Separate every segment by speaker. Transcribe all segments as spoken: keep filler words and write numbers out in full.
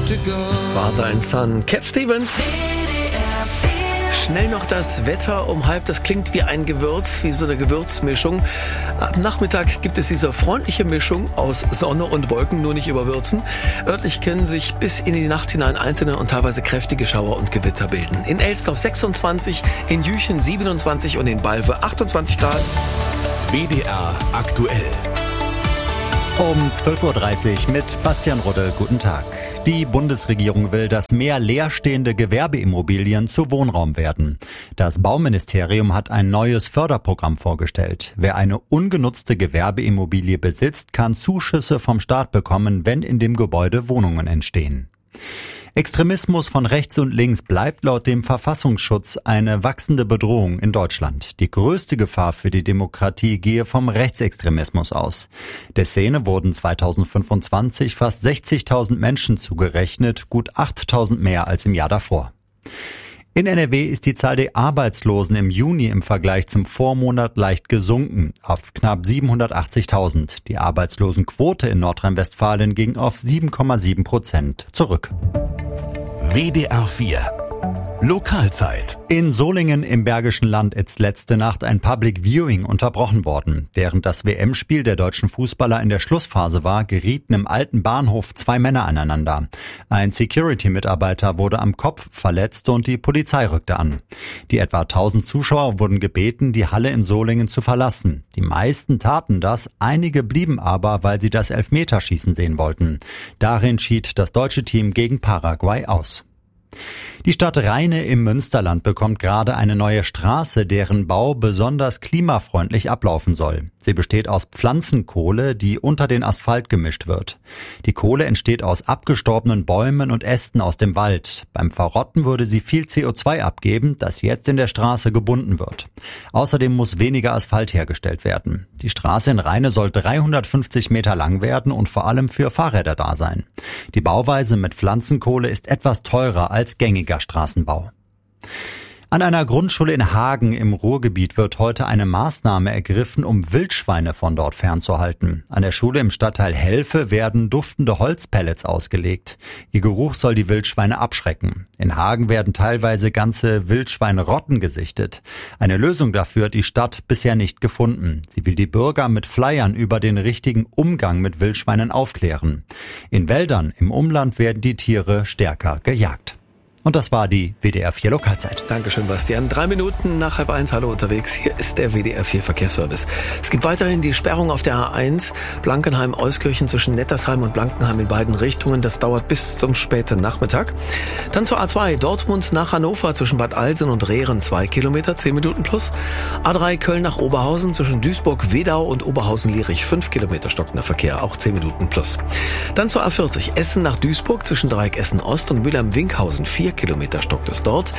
Speaker 1: Father and Son, Cat Stevens. Schnell noch das Wetter um halb, das klingt wie ein Gewürz, wie so eine Gewürzmischung. Am Nachmittag gibt es diese freundliche Mischung aus Sonne und Wolken, nur nicht überwürzen. Örtlich können sich bis in die Nacht hinein einzelne und teilweise kräftige Schauer und Gewitter bilden. In Elsdorf sechsundzwanzig, in Jüchen siebenundzwanzig und in Balve achtundzwanzig Grad.
Speaker 2: W D R aktuell.
Speaker 3: Um zwölf Uhr dreißig mit Bastian Rudde. Guten Tag. Die Bundesregierung will, dass mehr leerstehende Gewerbeimmobilien zu Wohnraum werden. Das Bauministerium hat ein neues Förderprogramm vorgestellt. Wer eine ungenutzte Gewerbeimmobilie besitzt, kann Zuschüsse vom Staat bekommen, wenn in dem Gebäude Wohnungen entstehen. Extremismus von rechts und links bleibt laut dem Verfassungsschutz eine wachsende Bedrohung in Deutschland. Die größte Gefahr für die Demokratie gehe vom Rechtsextremismus aus. Der Szene wurden zweitausendfünfundzwanzig fast sechzigtausend Menschen zugerechnet, gut achttausend mehr als im Jahr davor. In N R W ist die Zahl der Arbeitslosen im Juni im Vergleich zum Vormonat leicht gesunken, auf knapp siebenhundertachtzigtausend. Die Arbeitslosenquote in Nordrhein-Westfalen ging auf sieben Komma sieben Prozent zurück.
Speaker 2: W D R vier Lokalzeit.
Speaker 3: In Solingen im Bergischen Land ist letzte Nacht ein Public Viewing unterbrochen worden. Während das W M-Spiel der deutschen Fußballer in der Schlussphase war, gerieten im alten Bahnhof zwei Männer aneinander. Ein Security-Mitarbeiter wurde am Kopf verletzt und die Polizei rückte an. Die etwa tausend Zuschauer wurden gebeten, die Halle in Solingen zu verlassen. Die meisten taten das, einige blieben aber, weil sie das Elfmeterschießen sehen wollten. Darin schied das deutsche Team gegen Paraguay aus. Die Stadt Rheine im Münsterland bekommt gerade eine neue Straße, deren Bau besonders klimafreundlich ablaufen soll. Sie besteht aus Pflanzenkohle, die unter den Asphalt gemischt wird. Die Kohle entsteht aus abgestorbenen Bäumen und Ästen aus dem Wald. Beim Verrotten würde sie viel C O zwei abgeben, das jetzt in der Straße gebunden wird. Außerdem muss weniger Asphalt hergestellt werden. Die Straße in Rheine soll dreihundertfünfzig Meter lang werden und vor allem für Fahrräder da sein. Die Bauweise mit Pflanzenkohle ist etwas teurer als gängiger Straßenbau. An einer Grundschule in Hagen im Ruhrgebiet wird heute eine Maßnahme ergriffen, um Wildschweine von dort fernzuhalten. An der Schule im Stadtteil Helfe werden duftende Holzpellets ausgelegt. Ihr Geruch soll die Wildschweine abschrecken. In Hagen werden teilweise ganze Wildschweinrotten gesichtet. Eine Lösung dafür hat die Stadt bisher nicht gefunden. Sie will die Bürger mit Flyern über den richtigen Umgang mit Wildschweinen aufklären. In Wäldern im Umland werden die Tiere stärker gejagt. Und das war die W D R vier Lokalzeit.
Speaker 1: Dankeschön, Bastian. Drei Minuten nach halb eins, hallo unterwegs. Hier ist der W D R vier Verkehrsservice. Es gibt weiterhin die Sperrung auf der A eins, Blankenheim-Euskirchen zwischen Nettersheim und Blankenheim in beiden Richtungen. Das dauert bis zum späten Nachmittag. Dann zur A zwei, Dortmund nach Hannover zwischen Bad Alsen und Rehren, zwei Kilometer, zehn Minuten plus. A drei, Köln nach Oberhausen zwischen Duisburg-Wedau und Oberhausen-Lierich, fünf Kilometer stockender Verkehr, auch zehn Minuten plus. Dann zur A vierzig, Essen nach Duisburg zwischen Dreieck Essen-Ost und Mülheim-Winkhausen, vier Kilometer stockt es dort.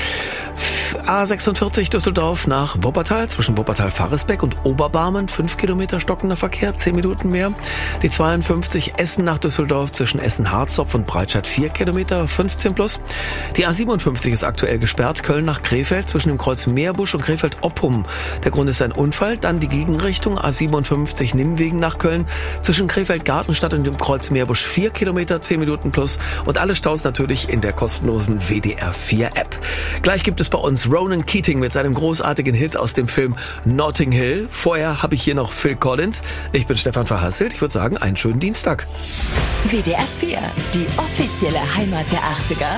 Speaker 1: A sechsundvierzig Düsseldorf nach Wuppertal zwischen Wuppertal-Faresbeck und Oberbarmen, fünf Kilometer stockender Verkehr, zehn Minuten mehr. Die zweiundfünfzig Essen nach Düsseldorf zwischen Essen-Harzopf und Breitscheid, vier Kilometer, fünfzehn plus. Die A siebenundfünfzig ist aktuell gesperrt, Köln nach Krefeld zwischen dem Kreuz Meerbusch und Krefeld-Oppum. Der Grund ist ein Unfall. Dann die Gegenrichtung A siebenundfünfzig Nimwegen nach Köln zwischen Krefeld-Gartenstadt und dem Kreuz Meerbusch, vier Kilometer, zehn Minuten plus. Und alle Staus natürlich in der kostenlosen W D R vier App. Gleich gibt es bei uns Ronan Keating mit seinem großartigen Hit aus dem Film Notting Hill. Vorher habe ich hier noch Phil Collins. Ich bin Stefan Verhasselt. Ich würde sagen, einen schönen Dienstag.
Speaker 4: W D R vier, die offizielle Heimat der achtziger.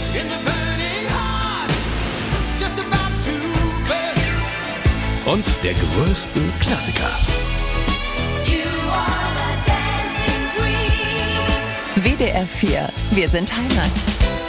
Speaker 2: Und der größten Klassiker.
Speaker 4: W D R vier, wir sind Heimat.